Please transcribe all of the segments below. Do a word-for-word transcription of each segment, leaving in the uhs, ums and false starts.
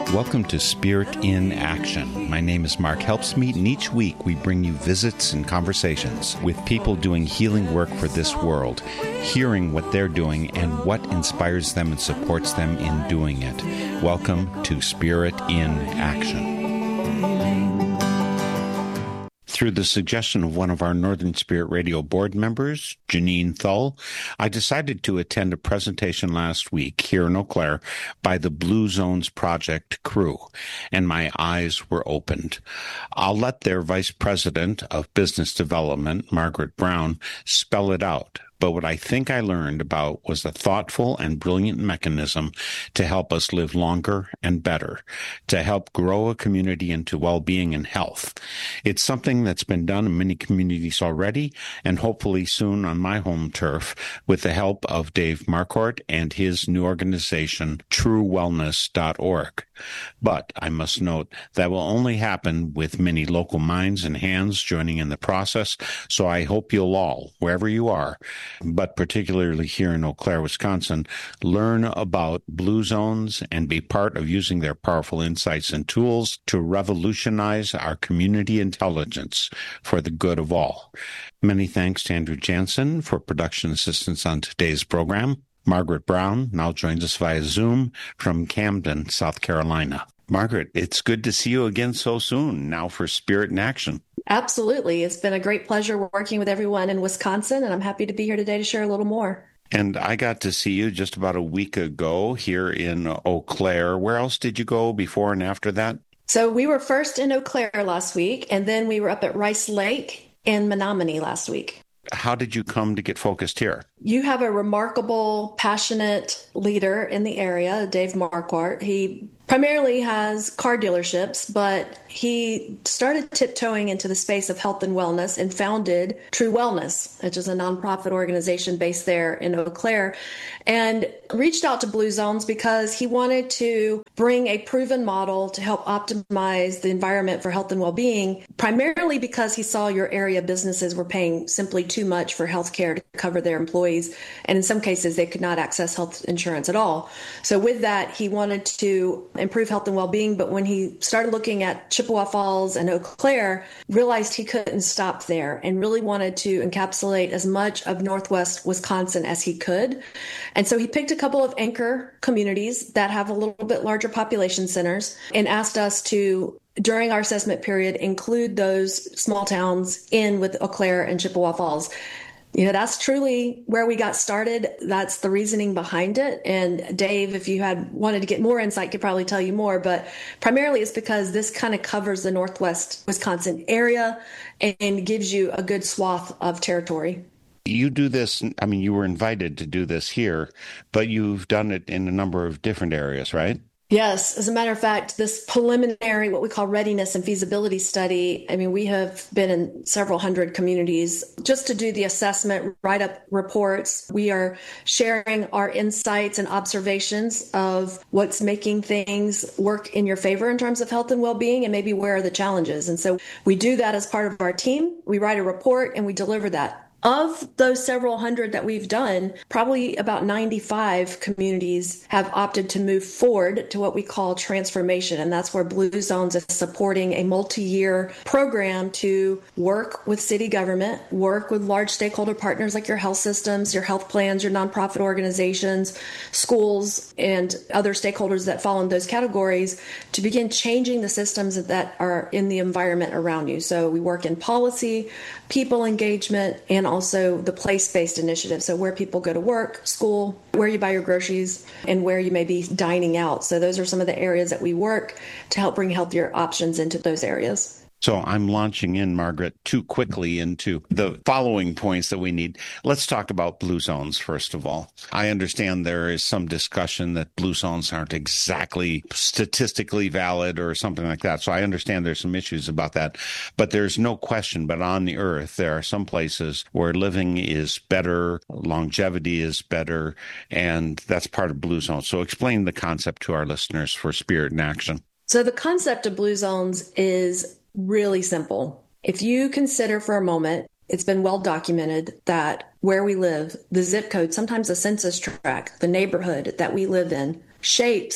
Welcome to Spirit in Action. My name is Mark Helpsmeet, and each week we bring you visits and conversations with people doing healing work for this world, hearing what they're doing and what inspires them and supports them in doing it. Welcome to Spirit in Action. Through the suggestion of one of our Northern Spirit Radio board members, Janine Thull, I decided to attend a presentation last week here in Eau Claire by the Blue Zones Project crew, and my eyes were opened. I'll let their Vice President of Business Development, Margaret Brown, spell it out. But what I think I learned about was a thoughtful and brilliant mechanism to help us live longer and better, to help grow a community into well-being and health. It's something that's been done in many communities already, and hopefully soon on my home turf with the help of Dave Marquardt and his new organization, true wellness dot org. But I must note that will only happen with many local minds and hands joining in the process, so I hope you'll all, wherever you are, but particularly here in Eau Claire, Wisconsin, learn about Blue Zones and be part of using their powerful insights and tools to revolutionize our community intelligence for the good of all. Many thanks to Andrew Jansen for production assistance on today's program. Margaret Brown now joins us via Zoom from Camden, South Carolina. Margaret, it's good to see you again so soon, now for Spirit in Action. Absolutely. It's been a great pleasure working with everyone in Wisconsin, and I'm happy to be here today to share a little more. And I got to see you just about a week ago here in Eau Claire. Where else did you go before and after that? So we were first in Eau Claire last week, and then we were up at Rice Lake and Menominee last week. How did you come to get focused here? You have a remarkable, passionate leader in the area, Dave Marquardt. He primarily has car dealerships, but he started tiptoeing into the space of health and wellness and founded True Wellness, which is a nonprofit organization based there in Eau Claire, and reached out to Blue Zones because he wanted to bring a proven model to help optimize the environment for health and well-being, primarily because he saw your area businesses were paying simply too much for health care to cover their employees. And in some cases, they could not access health insurance at all. So with that, he wanted to improve health and well-being. But when he started looking at Chippewa Falls and Eau Claire, realized he couldn't stop there and really wanted to encapsulate as much of Northwest Wisconsin as he could. And so he picked a couple of anchor communities that have a little bit larger population centers and asked us to, during our assessment period, include those small towns in with Eau Claire and Chippewa Falls. You know, that's truly where we got started. That's the reasoning behind it. And Dave, if you had wanted to get more insight, could probably tell you more. But primarily it's because this kind of covers the Northwest Wisconsin area and gives you a good swath of territory. You do this, I mean, you were invited to do this here, but you've done it in a number of different areas, right? Yes. As a matter of fact, this preliminary, what we call readiness and feasibility study, I mean, we have been in several hundred communities just to do the assessment, write up reports. We are sharing our insights and observations of what's making things work in your favor in terms of health and well-being, and maybe where are the challenges. And so we do that as part of our team. We write a report and we deliver that. Of those several hundred that we've done, probably about ninety-five communities have opted to move forward to what we call transformation. And that's where Blue Zones is supporting a multi-year program to work with city government, work with large stakeholder partners like your health systems, your health plans, your nonprofit organizations, schools, and other stakeholders that fall in those categories to begin changing the systems that are in the environment around you. So we work in policy, people engagement, and also the place-based initiative. So where people go to work, school, where you buy your groceries, and where you may be dining out. So those are some of the areas that we work to help bring healthier options into those areas. So I'm launching in, Margaret, too quickly into the following points that we need. Let's talk about Blue Zones, first of all. I understand there is some discussion that Blue Zones aren't exactly statistically valid or something like that. So I understand there's some issues about that. But there's no question, but on the earth, there are some places where living is better, longevity is better, and that's part of Blue Zones. So explain the concept to our listeners for Spirit in Action. So the concept of Blue Zones is really simple. If you consider for a moment, it's been well documented that where we live, the zip code, sometimes the census tract, the neighborhood that we live in, shapes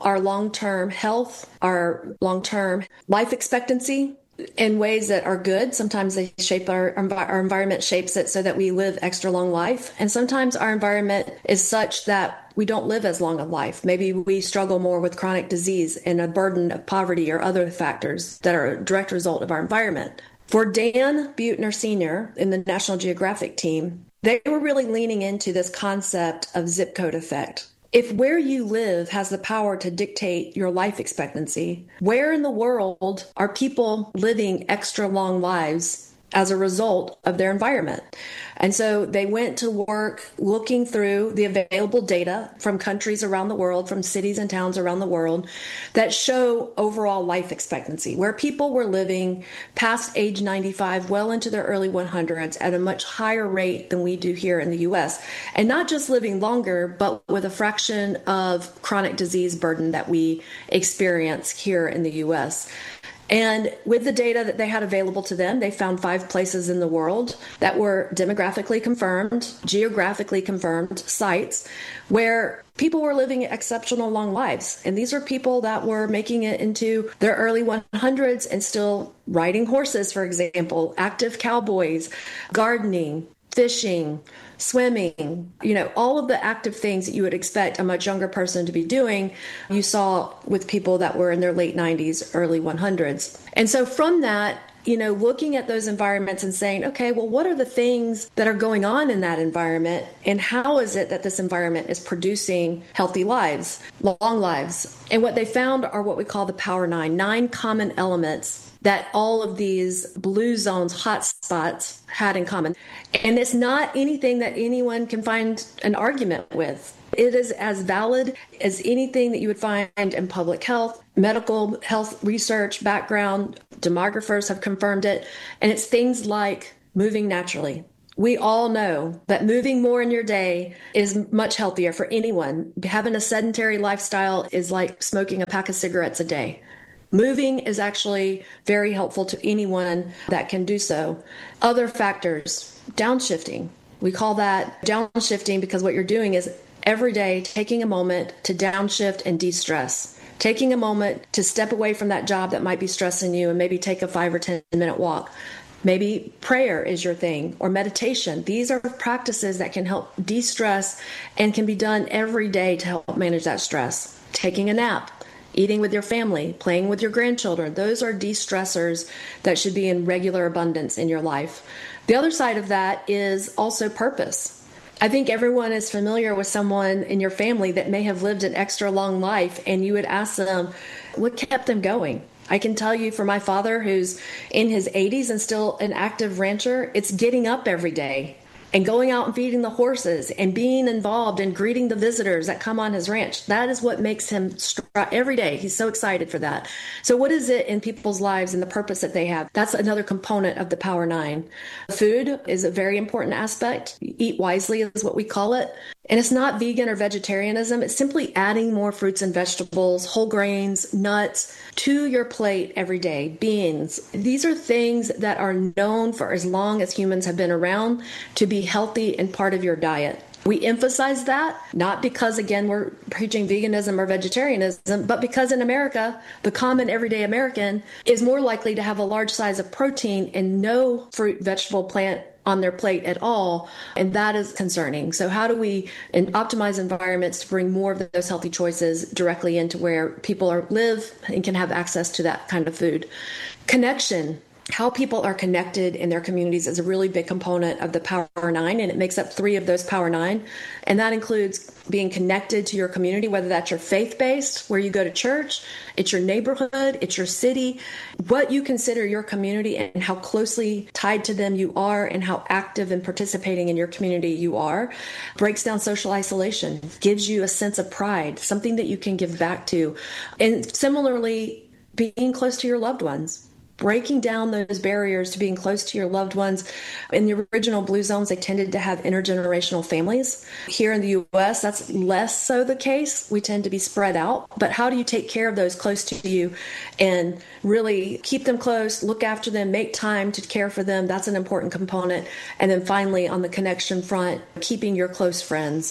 our long-term health, our long-term life expectancy in ways that are good. Sometimes they shape our, our environment shapes it so that we live extra long life. And sometimes our environment is such that we don't live as long a life. Maybe we struggle more with chronic disease and a burden of poverty or other factors that are a direct result of our environment. For Dan Buettner Senior in the National Geographic team, they were really leaning into this concept of zip code effect. If where you live has the power to dictate your life expectancy, where in the world are people living extra long lives as a result of their environment? And so they went to work looking through the available data from countries around the world, from cities and towns around the world, that show overall life expectancy, where people were living past age ninety-five, well into their early hundreds at a much higher rate than we do here in the U S. And not just living longer, but with a fraction of chronic disease burden that we experience here in the U S. And with the data that they had available to them, they found five places in the world that were demographically confirmed, geographically confirmed sites where people were living exceptional long lives. And these are people that were making it into their early hundreds and still riding horses, for example, active cowboys, gardening, fishing, swimming, you know, all of the active things that you would expect a much younger person to be doing, you saw with people that were in their late nineties, early hundreds. And so from that, you know, looking at those environments and saying, okay, well, what are the things that are going on in that environment? And how is it that this environment is producing healthy lives, long lives? And what they found are what we call the Power Nine, nine common elements that all of these blue zones, hotspots, had in common. And it's not anything that anyone can find an argument with. It is as valid as anything that you would find in public health, medical health research background. Demographers have confirmed it. And it's things like moving naturally. We all know that moving more in your day is much healthier for anyone. Having a sedentary lifestyle is like smoking a pack of cigarettes a day. Moving is actually very helpful to anyone that can do so. Other factors, downshifting. We call that downshifting because what you're doing is every day taking a moment to downshift and de-stress. Taking a moment to step away from that job that might be stressing you and maybe take a five or ten minute walk. Maybe prayer is your thing, or meditation. These are practices that can help de-stress and can be done every day to help manage that stress. Taking a nap. Eating with your family, playing with your grandchildren. Those are de-stressors that should be in regular abundance in your life. The other side of that is also purpose. I think everyone is familiar with someone in your family that may have lived an extra long life, and you would ask them, what kept them going? I can tell you for my father, who's in his eighties and still an active rancher, it's getting up every day and going out and feeding the horses and being involved and greeting the visitors that come on his ranch. That is what makes him strive every day. He's so excited for that. So what is it in people's lives and the purpose that they have? That's another component of the Power Nine. Food is a very important aspect. Eat wisely is what we call it. And it's not vegan or vegetarianism. It's simply adding more fruits and vegetables, whole grains, nuts to your plate every day. Beans. These are things that are known for as long as humans have been around to be healthy and part of your diet. We emphasize that, not because, again, we're preaching veganism or vegetarianism, but because in America, the common everyday American is more likely to have a large size of protein and no fruit, vegetable, plant on their plate at all, and that is concerning. So how do we optimize environments to bring more of those healthy choices directly into where people are, live and can have access to that kind of food? Connection. How people are connected in their communities is a really big component of the Power Nine, and it makes up three of those Power Nine. And that includes being connected to your community, whether that's your faith-based, where you go to church, it's your neighborhood, it's your city, what you consider your community and how closely tied to them you are and how active and participating in your community you are. Breaks down social isolation, gives you a sense of pride, something that you can give back to. And similarly, being close to your loved ones. Breaking down those barriers to being close to your loved ones. In the original Blue Zones, they tended to have intergenerational families. Here in the U S, that's less so the case. We tend to be spread out. But how do you take care of those close to you and really keep them close, look after them, make time to care for them? That's an important component. And then finally, on the connection front, keeping your close friends.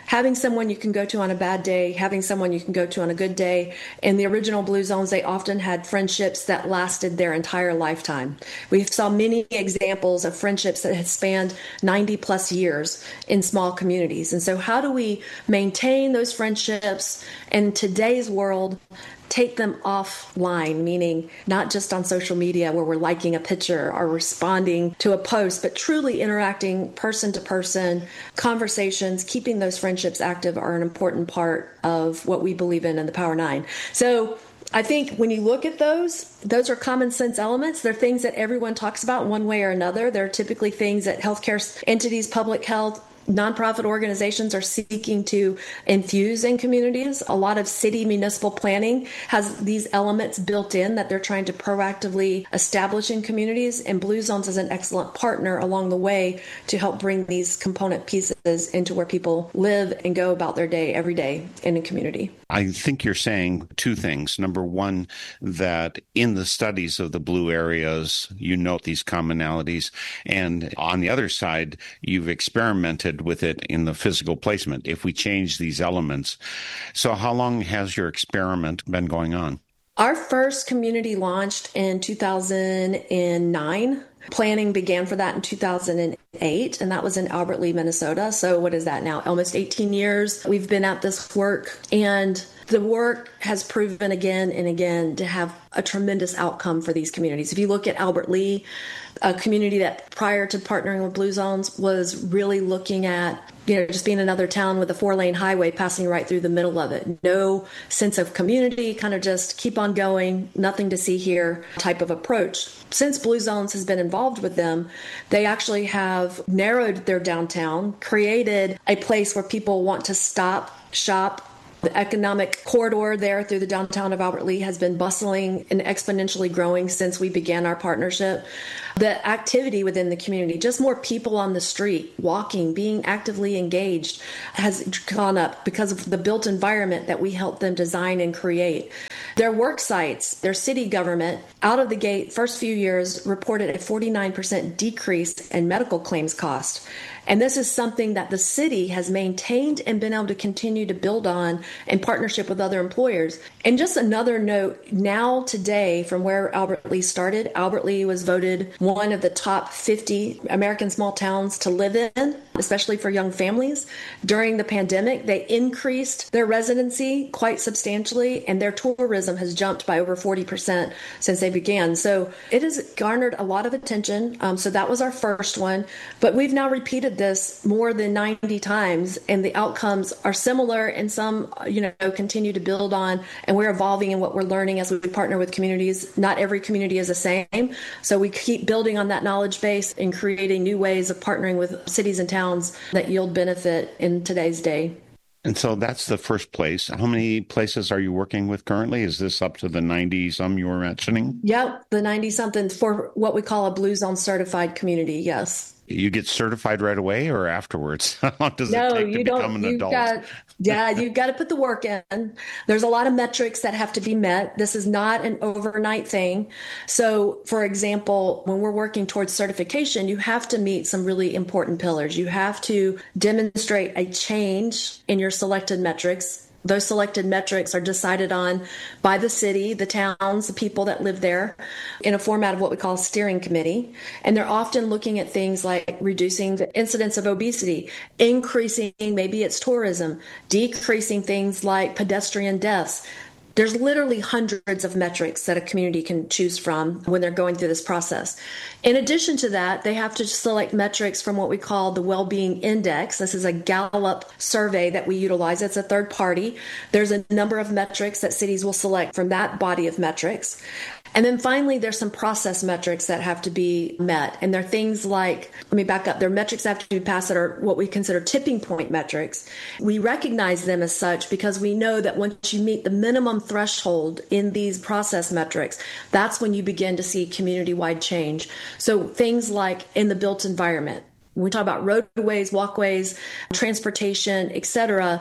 having someone you can go to on a bad day, having someone you can go to on a good day. In the original Blue Zones, they often had friendships that lasted their entire lifetime. We saw many examples of friendships that had spanned ninety plus years in small communities. And so how do we maintain those friendships in today's world, take them offline, meaning not just on social media where we're liking a picture or responding to a post, but truly interacting person to person, conversations, keeping those friendships active are an important part of what we believe in in the Power Nine. So I think when you look at those, those are common sense elements. They're things that everyone talks about one way or another. They're typically things that healthcare entities, public health, nonprofit organizations are seeking to infuse in communities. A lot of city municipal planning has these elements built in that they're trying to proactively establish in communities, and Blue Zones is an excellent partner along the way to help bring these component pieces into where people live and go about their day every day in a community. I think you're saying two things. Number one, that in the studies of the blue areas, you note these commonalities. And on the other side, you've experimented with it in the physical placement, if we change these elements. So how long has your experiment been going on? Our first community launched in two thousand nine. Planning began for that in two thousand eight, and that was in Albert Lea, Minnesota. So what is that now? Almost eighteen years we've been at this work, and the work has proven again and again to have a tremendous outcome for these communities. If you look at Albert Lea, a community that prior to partnering with Blue Zones was really looking at, you know, just being another town with a four-lane highway passing right through the middle of it. No sense of community, kind of just keep on going, nothing to see here type of approach. Since Blue Zones has been involved with them, they actually have narrowed their downtown, created a place where people want to stop, shop. The economic corridor there through the downtown of Albert Lea has been bustling and exponentially growing since we began our partnership. The activity within the community, just more people on the street, walking, being actively engaged, has gone up because of the built environment that we helped them design and create. Their work sites, their city government, out of the gate, first few years, reported a forty-nine percent decrease in medical claims cost. And this is something that the city has maintained and been able to continue to build on in partnership with other employers. And just another note, now today, from where Albert Lea started, Albert Lea was voted one of the top fifty American small towns to live in, especially for young families. During the pandemic, they increased their residency quite substantially, and their tourism has jumped by over forty percent since they began. So it has garnered a lot of attention. Um, so that was our first one. But we've now repeated this more than ninety times, and the outcomes are similar, and some, you know, continue to build on, and we're evolving in what we're learning as we partner with communities. Not every community is the same, so we keep building on that knowledge base and creating new ways of partnering with cities and towns that yield benefit in today's day. And so that's the first place. How many places are you working with currently? Is this up to the ninety some you were mentioning? Yep, the ninety something for what we call a Blue Zone certified community, yes. You get certified right away or afterwards? How long does no, it take you to don't, become an you've adult? Got, yeah, you've got to put the work in. There's a lot of metrics that have to be met. This is not an overnight thing. So, for example, when we're working towards certification, you have to meet some really important pillars. You have to demonstrate a change in your selected metrics. Those selected metrics are decided on by the city, the towns, the people that live there in a format of what we call a steering committee. And they're often looking at things like reducing the incidence of obesity, increasing maybe it's tourism, decreasing things like pedestrian deaths. There's literally hundreds of metrics that a community can choose from when they're going through this process. In addition to that, they have to select metrics from what we call the Wellbeing Index. This is a Gallup survey that we utilize. It's a third party. There's a number of metrics that cities will select from that body of metrics. And then finally, there's some process metrics that have to be met. And they're things like, let me back up, there are metrics that have to be passed that are what we consider tipping point metrics. We recognize them as such because we know that once you meet the minimum threshold in these process metrics, that's when you begin to see community-wide change. So things like in the built environment, when we talk about roadways, walkways, transportation, et cetera,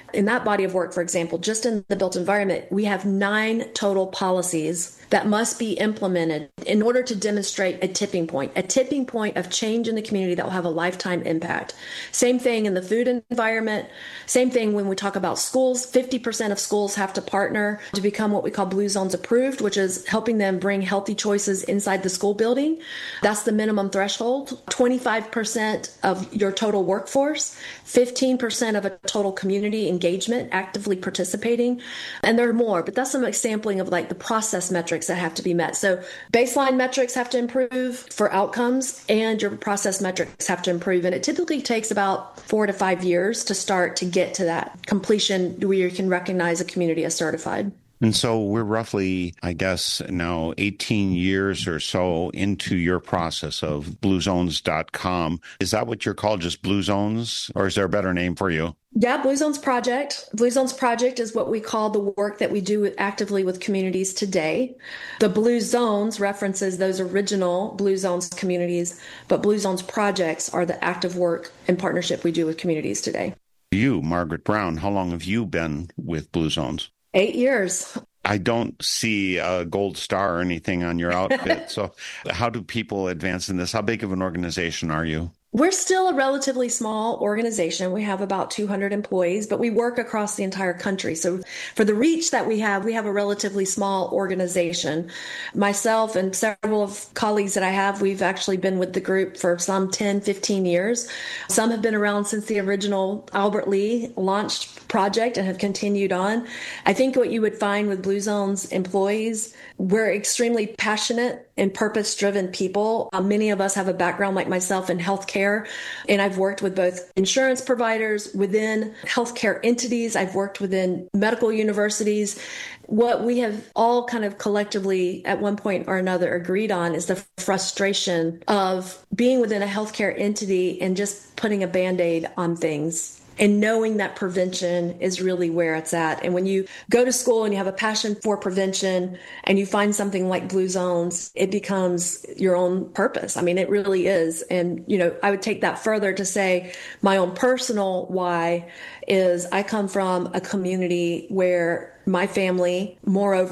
In that body of work, for example, just in the built environment, we have nine total policies that must be implemented in order to demonstrate a tipping point, a tipping point of change in the community that will have a lifetime impact. Same thing in the food environment. Same thing when we talk about schools. fifty percent of schools have to partner to become what we call Blue Zones approved, which is helping them bring healthy choices inside the school building. That's the minimum threshold. twenty-five percent of your total workforce, fifteen percent of a total community engagement, actively participating. And there are more, but that's some sampling of like the process metrics that have to be met. So baseline metrics have to improve for outcomes, and your process metrics have to improve. And it typically takes about four to five years to start to get to that completion where you can recognize a community as certified. And so we're roughly, I guess, now eighteen years or so into your process of blue zones dot com. Is that what you're called, just Blue Zones, or is there a better name for you? Yeah, Blue Zones Project. Blue Zones Project is what we call the work that we do actively with communities today. The Blue Zones references those original Blue Zones communities, but Blue Zones projects are the active work and partnership we do with communities today. You, Margaret Brown, how long have you been with Blue Zones? Eight years. I don't see a gold star or anything on your outfit. So how do people advance in this? How big of an organization are you? We're still a relatively small organization. We have about two hundred employees, but we work across the entire country. So for the reach that we have, we have a relatively small organization. Myself and several of colleagues that I have, we've actually been with the group for some ten, fifteen years. Some have been around since the original Albert Lea launched project and have continued on. I think what you would find with Blue Zones employees, we're extremely passionate and purpose-driven people. Uh, many of us have a background like myself in healthcare, and I've worked with both insurance providers within healthcare entities. I've worked within medical universities. What we have all kind of collectively at one point or another agreed on is the frustration of being within a healthcare entity and just putting a Band-Aid on things, and knowing that prevention is really where it's at. And when you go to school and you have a passion for prevention and you find something like Blue Zones, it becomes your own purpose. I mean, it really is. And, you know, I would take that further to say my own personal why is I come from a community where my family, moreover,